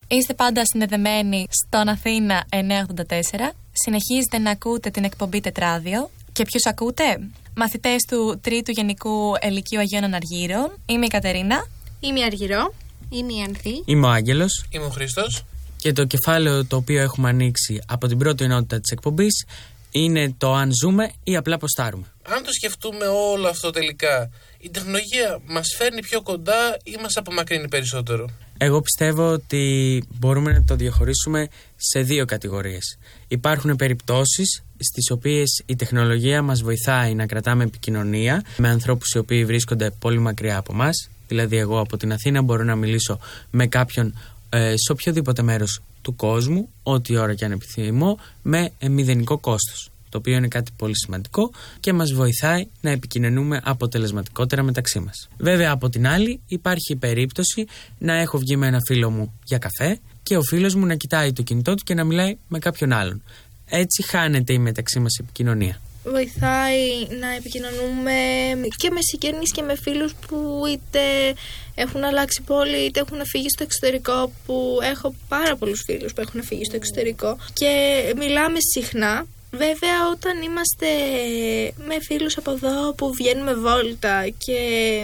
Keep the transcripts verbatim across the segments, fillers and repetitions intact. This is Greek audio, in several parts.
Είστε πάντα συνδεδεμένοι στον Αθήνα εννιακόσια ογδόντα τέσσερα. Συνεχίζετε να ακούτε την εκπομπή Τετράδιο. Και ποιους ακούτε? Μαθητές του Τρίτου Γενικού Ελικίου Αγίων Αναργύρων. Είμαι η Κατερίνα. Είμαι η Αργυρό. Είμαι η Ανθή. Είμαι ο Άγγελος. Είμαι ο Χρήστος. Και το κεφάλαιο το οποίο έχουμε ανοίξει από την πρώτη ενότητα της εκπομπής είναι το αν ζούμε ή απλά ποστάρουμε. Αν το σκεφτούμε όλο αυτό τελικά, η τεχνολογία μας φέρνει πιο κοντά ή μας απομακρύνει περισσότερο? Εγώ πιστεύω ότι μπορούμε να το διαχωρίσουμε σε δύο κατηγορίες. Υπάρχουν περιπτώσεις στις οποίες η τεχνολογία μας βοηθάει να κρατάμε επικοινωνία με ανθρώπους οι οποίοι βρίσκονται πολύ μακριά από μας. Δηλαδή εγώ από την Αθήνα μπορώ να μιλήσω με κάποιον ε, σε οποιοδήποτε μέρος του κόσμου, ό,τι ώρα και αν επιθυμώ, με ε, μηδενικό κόστος. Το οποίο είναι κάτι πολύ σημαντικό και μας βοηθάει να επικοινωνούμε αποτελεσματικότερα μεταξύ μας. Βέβαια, από την άλλη, υπάρχει η περίπτωση να έχω βγει με ένα φίλο μου για καφέ και ο φίλος μου να κοιτάει το κινητό του και να μιλάει με κάποιον άλλον. Έτσι χάνεται η μεταξύ μας επικοινωνία. Βοηθάει να επικοινωνούμε και με συγγενείς και με φίλους που είτε έχουν αλλάξει πόλη είτε έχουν φύγει στο εξωτερικό, που έχω πάρα πολλούς φίλους που έχουν φύγει στο εξωτερικό και μιλάμε συχνά. Βέβαια, όταν είμαστε με φίλους από εδώ που βγαίνουμε βόλτα και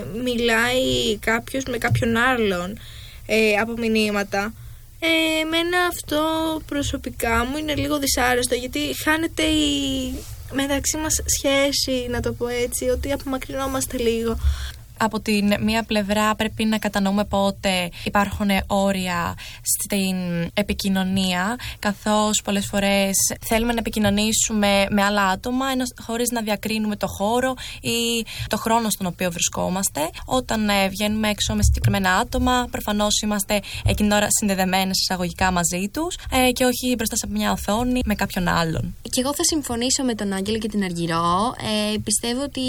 μιλάει κάποιος με κάποιον άλλον ε, από μηνύματα, ε, εμένα αυτό προσωπικά μου είναι λίγο δυσάρεστο, γιατί χάνεται η μεταξύ μας σχέση, να το πω έτσι, ότι απομακρυνόμαστε λίγο. Από την μία πλευρά πρέπει να κατανοούμε πότε υπάρχουν όρια στην επικοινωνία, καθώς πολλές φορές θέλουμε να επικοινωνήσουμε με άλλα άτομα χωρίς να διακρίνουμε το χώρο ή το χρόνο στον οποίο βρισκόμαστε. Όταν ε, βγαίνουμε έξω με συγκεκριμένα άτομα, προφανώς είμαστε εκείνη την ώρα συνδεδεμένες εισαγωγικά μαζί τους ε, και όχι μπροστά σε μια οθόνη με κάποιον άλλον. Και εγώ θα συμφωνήσω με τον Άγγελο και την Αργυρό. Ε, πιστεύω ότι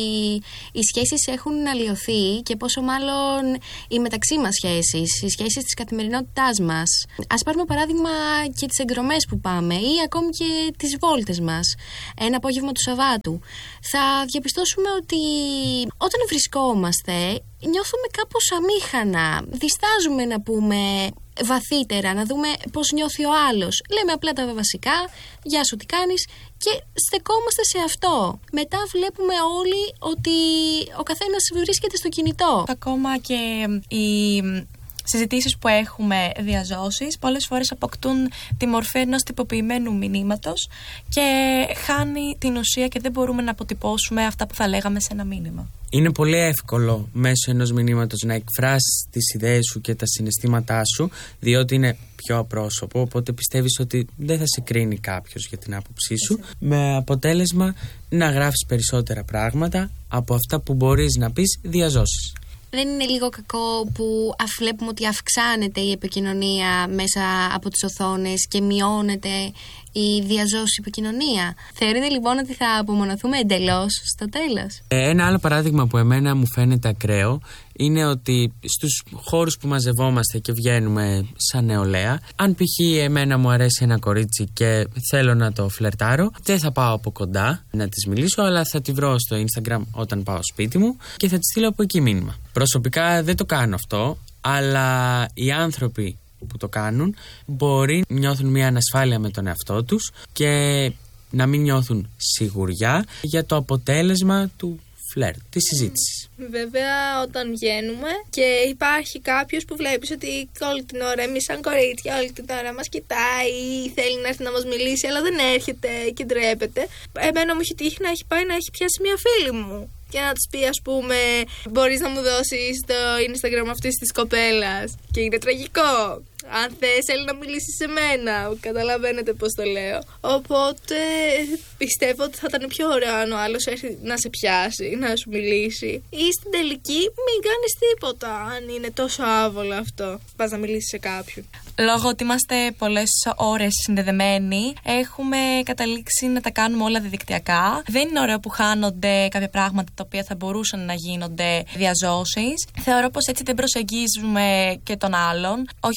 οι σχέσεις έχουν αλλοιωθεί και πόσο μάλλον οι μεταξύ μας σχέσεις, οι σχέσεις της καθημερινότητάς μας. Ας πάρουμε παράδειγμα και τις εκδρομές που πάμε ή ακόμη και τις βόλτες μας ένα απόγευμα του Σαββάτου. Θα διαπιστώσουμε ότι όταν βρισκόμαστε νιώθουμε κάπως αμήχανα, διστάζουμε να πούμε βαθύτερα, να δούμε πώς νιώθει ο άλλος. Λέμε απλά τα βασικά, γεια σου, τι κάνεις, και στεκόμαστε σε αυτό. Μετά βλέπουμε όλοι ότι ο καθένας βρίσκεται στο κινητό. Ακόμα και οι συζητήσεις που έχουμε διαζώσεις πολλές φορές αποκτούν τη μορφή ενός τυποποιημένου μηνύματος και χάνει την ουσία και δεν μπορούμε να αποτυπώσουμε αυτά που θα λέγαμε σε ένα μήνυμα. Είναι πολύ εύκολο μέσω ενός μηνύματος να εκφράσεις τις ιδέες σου και τα συναισθήματά σου, διότι είναι πιο απρόσωπο, οπότε πιστεύεις ότι δεν θα σε κρίνει κάποιος για την άποψή σου, Εσύ. με αποτέλεσμα να γράφεις περισσότερα πράγματα από αυτά που μπορείς να πεις διαζώσεις. Δεν είναι λίγο κακό που βλέπουμε ότι αυξάνεται η επικοινωνία μέσα από τις οθόνες και μειώνεται η διαζώση επικοινωνία? Θεωρείτε λοιπόν ότι θα απομονωθούμε εντελώς στο τέλος? Ε, ένα άλλο παράδειγμα που εμένα μου φαίνεται ακραίο είναι ότι στους χώρους που μαζευόμαστε και βγαίνουμε σαν νεολαία, αν π.χ. εμένα μου αρέσει ένα κορίτσι και θέλω να το φλερτάρω, δεν θα πάω από κοντά να της μιλήσω, αλλά θα τη βρω στο Instagram όταν πάω σπίτι μου και θα της στείλω από εκεί μήνυμα. Προσωπικά δεν το κάνω αυτό, αλλά οι άνθρωποι που το κάνουν μπορεί να νιώθουν μια ανασφάλεια με τον εαυτό τους και να μην νιώθουν σιγουριά για το αποτέλεσμα του φλερτ, της συζήτησης. Βέβαια, όταν βγαίνουμε και υπάρχει κάποιος που βλέπεις ότι όλη την ώρα εμείς σαν κορίτσια όλη την ώρα μας κοιτάει ή θέλει να έρθει να μας μιλήσει, αλλά δεν έρχεται και ντρέπεται. Εμένα μου έχει τύχει να έχει πάει να έχει πιάσει μια φίλη μου και να της πει, ας πούμε, μπορείς να μου δώσεις το Instagram αυτής της κοπέλας, και είναι τραγικό. Αν θες, θέλει να μιλήσει σε μένα. Καταλαβαίνετε πώς το λέω. Οπότε πιστεύω ότι θα ήταν πιο ωραίο αν ο άλλος έρθει να σε πιάσει, να σου μιλήσει. Ή στην τελική μην κάνεις τίποτα, αν είναι τόσο άβολο αυτό. Πας να μιλήσεις σε κάποιον. Λόγω ότι είμαστε πολλές ώρες συνδεδεμένοι, έχουμε καταλήξει να τα κάνουμε όλα διαδικτυακά. Δεν είναι ωραίο που χάνονται κάποια πράγματα τα οποία θα μπορούσαν να γίνονται διαζώσεις. Θεωρώ πως έτσι δεν προσεγγίζουμε και τον άλλον, όχι μόνο στο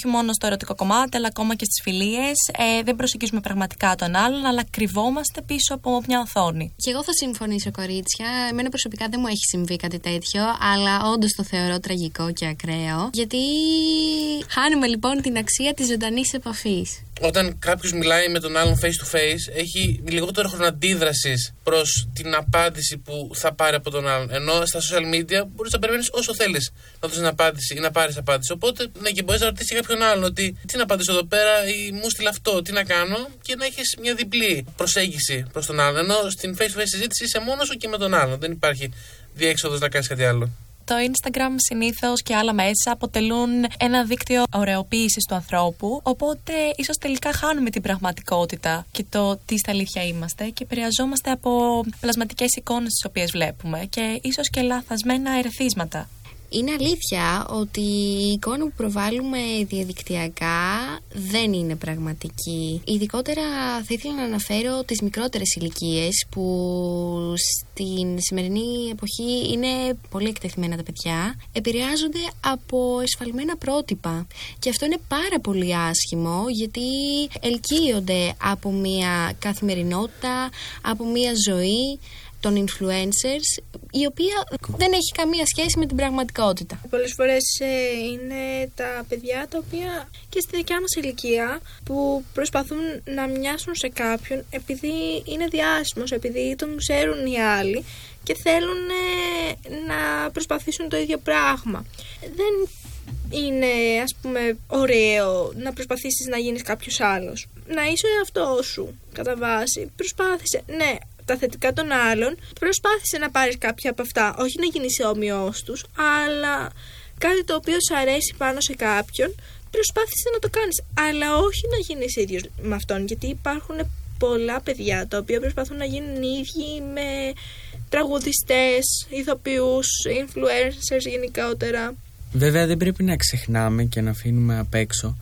στο ερωτικό κομμάτι, αλλά ακόμα και στις φιλίες. Ε, δεν προσεγγίζουμε πραγματικά τον άλλον, αλλά κρυβόμαστε πίσω από μια οθόνη. Και εγώ θα συμφωνήσω, κορίτσια. Εμένα προσωπικά δεν μου έχει συμβεί κάτι τέτοιο, αλλά όντως το θεωρώ τραγικό και ακραίο. Γιατί χάνουμε λοιπόν την αξία της ζωντανής επαφής. Όταν κάποιος μιλάει με τον άλλον face to face, έχει λιγότερο χρόνο αντίδρασης προς την απάντηση που θα πάρει από τον άλλον. Ενώ στα social media μπορείς να περιμένεις όσο θέλεις να δώσεις απάντηση ή να πάρεις απάντηση. Οπότε, ναι, και μπορείς να ρωτήσεις κάποιον άλλον ότι τι να απαντήσω εδώ πέρα ή μου στείλε αυτό, τι να κάνω, και να έχεις μια διπλή προσέγγιση προς τον άλλον. Ενώ στην face to face συζήτηση είσαι μόνος σου και με τον άλλον. Δεν υπάρχει διέξοδος να κάνεις κάτι άλλο. Το Instagram συνήθως και άλλα μέσα αποτελούν ένα δίκτυο ωραιοποίησης του ανθρώπου, οπότε ίσως τελικά χάνουμε την πραγματικότητα και το τι στα αλήθεια είμαστε και επηρεαζόμαστε από πλασματικές εικόνες τις οποίες βλέπουμε και ίσως και λαθασμένα ερεθίσματα. Είναι αλήθεια ότι η εικόνα που προβάλλουμε διαδικτυακά δεν είναι πραγματική. Ειδικότερα θα ήθελα να αναφέρω τις μικρότερες ηλικίες που στην σημερινή εποχή είναι πολύ εκτεθειμένα τα παιδιά. Επηρεάζονται από εσφαλμένα πρότυπα και αυτό είναι πάρα πολύ άσχημο, γιατί ελκύονται από μια καθημερινότητα, από μια ζωή των influencers, η οποία δεν έχει καμία σχέση με την πραγματικότητα. Πολλές φορές ε, είναι τα παιδιά τα οποία και στη δικιά μας ηλικία που προσπαθούν να μοιάσουν σε κάποιον επειδή είναι διάσημος, επειδή τον ξέρουν οι άλλοι και θέλουν ε, να προσπαθήσουν το ίδιο πράγμα. Δεν είναι, ας πούμε, ωραίο να προσπαθήσεις να γίνεις κάποιος άλλος. Να είσαι ο εαυτός σου, κατά βάση. Προσπάθησε, ναι, τα θετικά των άλλων, προσπάθησε να πάρεις κάποια από αυτά, όχι να γίνεις όμοιος τους, αλλά κάτι το οποίο σου αρέσει πάνω σε κάποιον, προσπάθησε να το κάνεις, αλλά όχι να γίνεις ίδιος με αυτόν, γιατί υπάρχουν πολλά παιδιά τα οποία προσπαθούν να γίνουν οι ίδιοι με τραγουδιστές, ηθοποιούς, influencers γενικότερα. Βέβαια δεν πρέπει να ξεχνάμε και να αφήνουμε απ' έξω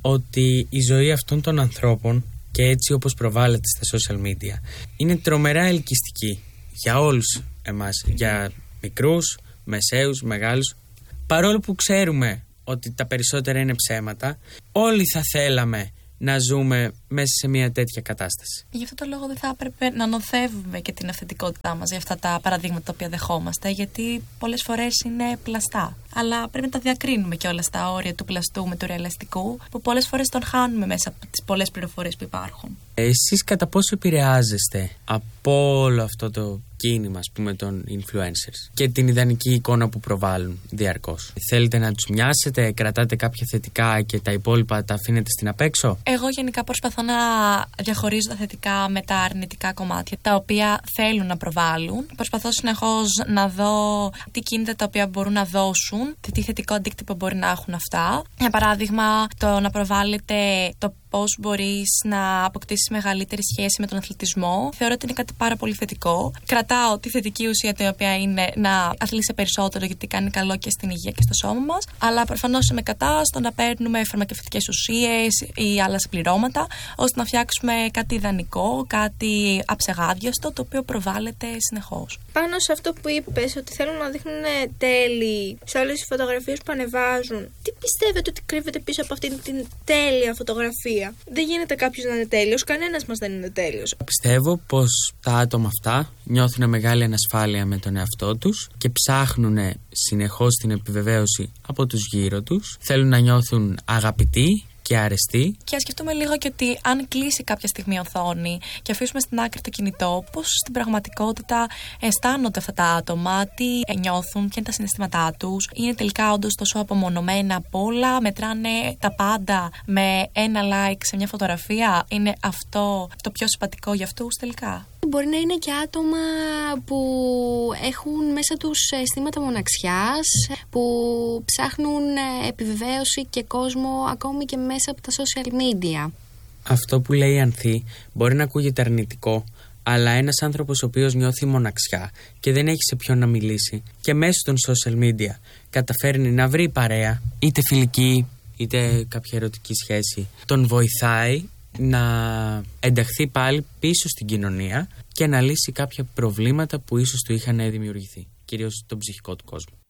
ότι η ζωή αυτών των ανθρώπων, και έτσι όπως προβάλλεται στα social media, είναι τρομερά ελκυστική για όλους εμάς, για μικρούς, μεσαίους, μεγάλους. Παρόλο που ξέρουμε ότι τα περισσότερα είναι ψέματα, όλοι θα θέλαμε να ζούμε μέσα σε μια τέτοια κατάσταση. Γι' αυτό το λόγο δεν θα έπρεπε να νοθεύουμε και την αυθεντικότητά μας για αυτά τα παραδείγματα τα οποία δεχόμαστε, γιατί πολλές φορές είναι πλαστά. Αλλά πρέπει να τα διακρίνουμε και όλα στα όρια του πλαστού με του ρεαλιστικού, που πολλές φορές τον χάνουμε μέσα από τις πολλές πληροφορίες που υπάρχουν. Εσείς κατά πόσο επηρεάζεστε από όλο αυτό το κίνημα, ας πούμε, των influencers και την ιδανική εικόνα που προβάλλουν διαρκώς? Θέλετε να τους μοιάσετε, κρατάτε κάποια θετικά και τα υπόλοιπα τα αφήνετε στην απέξω? Εγώ γενικά προσπαθώ να διαχωρίζω τα θετικά με τα αρνητικά κομμάτια, τα οποία θέλουν να προβάλλουν. Προσπαθώ συνεχώς να δω τι κίνητα τα οποία μπορούν να δώσουν, τι θετικό αντίκτυπο μπορεί να έχουν αυτά. Για παράδειγμα, το να προβάλλεται το πώς μπορείς να αποκτήσεις μεγαλύτερη σχέση με τον αθλητισμό. Θεωρώ ότι είναι κάτι πάρα πολύ θετικό. Κρατάω τη θετική ουσία, την οποία είναι να αθλείσαι περισσότερο, γιατί κάνει καλό και στην υγεία και στο σώμα μας. Αλλά προφανώς είμαι κατά στο να παίρνουμε φαρμακευτικές ουσίες ή άλλα συμπληρώματα, ώστε να φτιάξουμε κάτι ιδανικό, κάτι αψεγάδιαστο, το οποίο προβάλλεται συνεχώς. Πάνω σε αυτό που είπες, ότι θέλουν να δείχνουν τέλη σε όλες τις φωτογραφίες που ανεβάζουν, τι πιστεύετε ότι κρύβεται πίσω από αυτήν την τέλεια φωτογραφία? Δεν γίνεται κάποιος να είναι τέλειος, κανένας μας δεν είναι τέλειος. Πιστεύω πως τα άτομα αυτά νιώθουν μεγάλη ανασφάλεια με τον εαυτό τους και ψάχνουν συνεχώς την επιβεβαίωση από τους γύρω τους. Θέλουν να νιώθουν αγαπητοί και αρεστοί. Και ας σκεφτούμε λίγο και ότι αν κλείσει κάποια στιγμή η οθόνη και αφήσουμε στην άκρη το κινητό, πώς στην πραγματικότητα αισθάνονται αυτά τα άτομα, τι νιώθουν, ποια είναι τα συναισθήματά τους. Είναι τελικά όντως τόσο απομονωμένα από όλα, μετράνε τα πάντα με ένα like σε μια φωτογραφία. Είναι αυτό το πιο συμπατικό για αυτούς τελικά? Μπορεί να είναι και άτομα που έχουν μέσα τους αισθήματα μοναξιάς, που ψάχνουν επιβεβαίωση και κόσμο ακόμη και μέσα από τα social media. Αυτό που λέει η Ανθή μπορεί να ακούγεται αρνητικό, αλλά ένας άνθρωπος ο οποίος νιώθει μοναξιά και δεν έχει σε ποιον να μιλήσει και μέσω των social media καταφέρνει να βρει παρέα, είτε φιλική είτε κάποια ερωτική σχέση, τον βοηθάει να ενταχθεί πάλι πίσω στην κοινωνία και να λύσει κάποια προβλήματα που ίσως του είχαν δημιουργηθεί, κυρίως τον ψυχικό του κόσμο.